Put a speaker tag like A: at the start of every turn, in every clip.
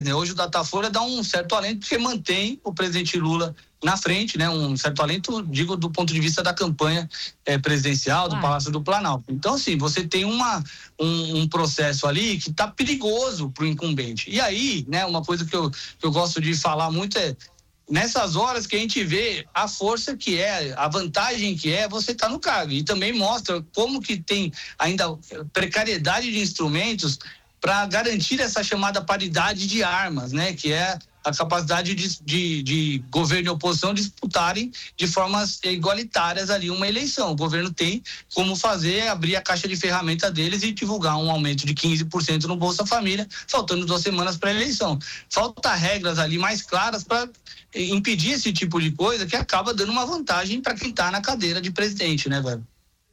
A: né? Hoje o Datafolha dá um certo alento porque mantém o presidente Lula na frente, né? Um certo alento, digo, do ponto de vista da campanha presidencial, do Palácio do Planalto. Então, assim, você tem um processo ali que está perigoso para o incumbente. E aí, né, uma coisa que eu gosto de falar muito é nessas horas que a gente vê a força que é, a vantagem que é você estar no cargo. E também mostra como que tem ainda precariedade de instrumentos para garantir essa chamada paridade de armas, né? Que é a capacidade de governo e oposição disputarem de formas igualitárias ali uma eleição. O governo tem como abrir a caixa de ferramenta deles e divulgar um aumento de 15% no Bolsa Família, faltando 2 semanas para a eleição. Falta regras ali mais claras para impedir esse tipo de coisa que acaba dando uma vantagem para quem está na cadeira de presidente, né, velho?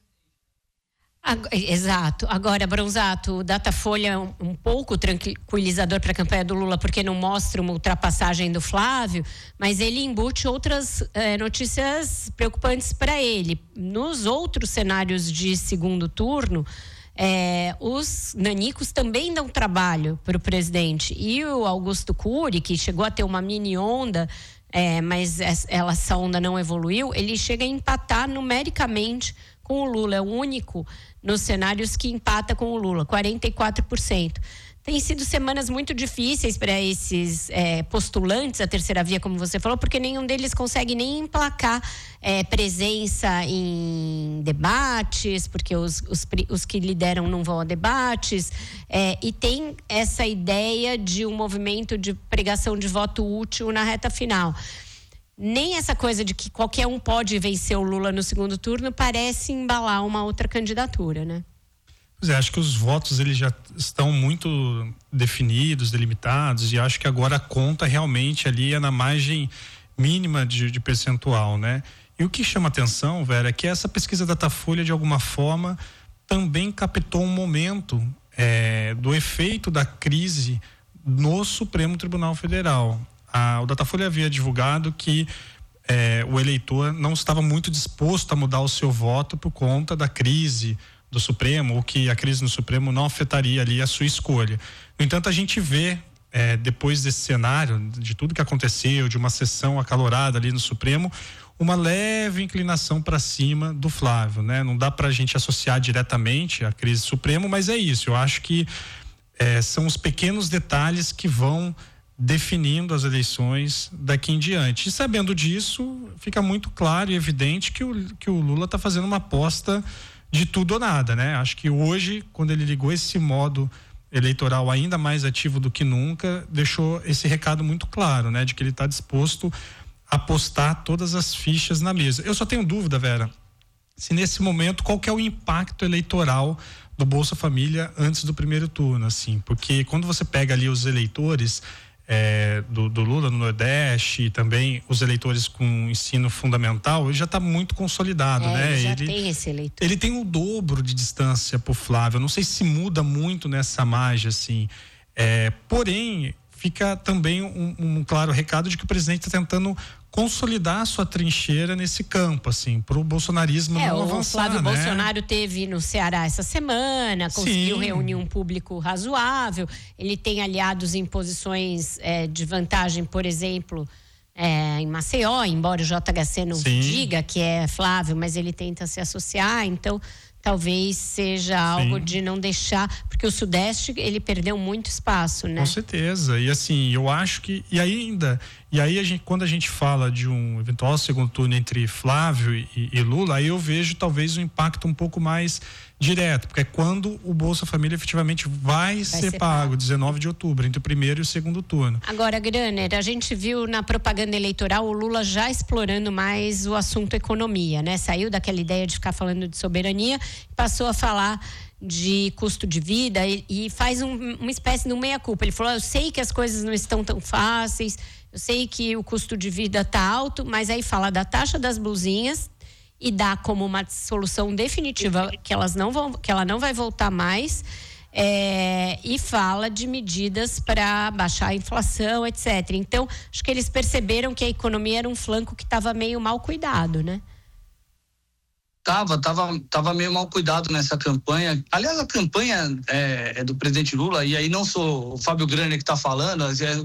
B: Exato. Agora, Bronzato, o Datafolha é um pouco tranquilizador para a campanha do Lula, porque não mostra uma ultrapassagem do Flávio, mas ele embute outras notícias preocupantes para ele. Nos outros cenários de segundo turno, os nanicos também dão trabalho para o presidente. E o Augusto Cury, que chegou a ter uma mini onda, mas essa onda não evoluiu, ele chega a empatar numericamente com o Lula. É o único nos cenários que empata com o Lula, 44%. Tem sido semanas muito difíceis para esses postulantes à terceira via, como você falou, porque nenhum deles consegue nem emplacar presença em debates, porque os que lideram não vão a debates, e tem essa ideia de um movimento de pregação de voto útil na reta final. Nem essa coisa de que qualquer um pode vencer o Lula no segundo turno parece embalar uma outra candidatura, né?
C: Pois é, acho que os votos eles já estão muito definidos, delimitados, e acho que agora a conta realmente ali é na margem mínima de percentual, né? E o que chama atenção, Vera, é que essa pesquisa Datafolha, de alguma forma, também captou um momento do efeito da crise no Supremo Tribunal Federal. O Datafolha havia divulgado que o eleitor não estava muito disposto a mudar o seu voto por conta da crise do Supremo, ou que a crise no Supremo não afetaria ali a sua escolha. No entanto, a gente vê, depois desse cenário, de tudo que aconteceu, de uma sessão acalorada ali no Supremo, uma leve inclinação para cima do Flávio, né? Não dá para a gente associar diretamente a crise do Supremo, mas é isso. Eu acho que são os pequenos detalhes que vão definindo as eleições daqui em diante. E sabendo disso, fica muito claro e evidente que o Lula está fazendo uma aposta de tudo ou nada, né? Acho que hoje, quando ele ligou esse modo eleitoral ainda mais ativo do que nunca, deixou esse recado muito claro, né? De que ele está disposto a apostar todas as fichas na mesa. Eu só tenho dúvida, Vera, se nesse momento qual que é o impacto eleitoral do Bolsa Família antes do primeiro turno, assim, porque quando você pega ali os eleitores do Lula no Nordeste e também os eleitores com ensino fundamental, ele já está muito consolidado, né?
B: Ele já tem esse eleitor.
C: Ele tem o dobro de distância pro Flávio. Eu não sei se muda muito nessa margem, assim. Porém, fica também um claro recado de que o presidente está tentando consolidar a sua trincheira nesse campo, assim, pro bolsonarismo não avançar,
B: o Flávio
C: né?
B: Bolsonaro teve no Ceará essa semana, conseguiu reunir um público razoável, ele tem aliados em posições de vantagem, por exemplo, em Maceió, embora o JHC não diga que é Flávio, mas ele tenta se associar, então talvez seja algo de não deixar, porque o Sudeste ele perdeu muito espaço, né?
C: Com certeza, e assim, eu acho que, e aí quando a gente fala de um eventual segundo turno entre Flávio e Lula, aí eu vejo talvez um impacto um pouco mais direto, porque é quando o Bolsa Família efetivamente vai ser pago, 19 de outubro, entre o primeiro e o segundo turno.
B: Agora, Graner, a gente viu na propaganda eleitoral o Lula já explorando mais o assunto economia, né? Saiu daquela ideia de ficar falando de soberania, passou a falar de custo de vida e faz uma espécie de meia-culpa. Ele falou, eu sei que as coisas não estão tão fáceis, eu sei que o custo de vida está alto, mas aí fala da taxa das blusinhas e dá como uma solução definitiva que ela não vai voltar mais, e fala de medidas para baixar a inflação, etc. Então, acho que eles perceberam que a economia era um flanco que estava meio mal cuidado, né?
A: Tava meio mal cuidado nessa campanha. Aliás, a campanha é do presidente Lula, e aí não sou o Fábio Graner que está falando,